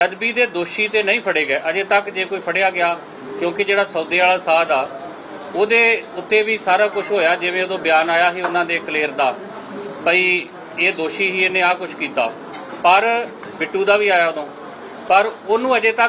ਬੇਅਦਬੀ ਦੇ ਦੋਸ਼ੀ ਤੇ ਨਹੀਂ ਫੜੇ ਗਏ ਅਜੇ ਤੱਕ। ਜੇ ਕੋਈ ਫੜਿਆ ਗਿਆ, ਕਿਉਂਕਿ ਜਿਹੜਾ ਸੌਦੇ ਵਾਲਾ ਸਾਧ ਆ ਉਹਦੇ ਉੱਤੇ ਵੀ ਸਾਰਾ ਕੁਝ ਹੋਇਆ, ਜਿਵੇਂ ਉਦੋਂ ਬਿਆਨ ਆਇਆ ਸੀ ਉਹਨਾਂ ਦੇ ਕਲੀਅਰ ਦਾ ਭਈ ਇਹ ਦੋਸ਼ੀ ਹੀ, ਇਹਨੇ ਆਹ ਕੁਝ ਕੀਤਾ। ਪਰ ਬਿੱਟੂ ਦਾ ਵੀ ਆਇਆ ਉਦੋਂ, ਪਰ ਉਹਨੂੰ ਅਜੇ ਤੱਕ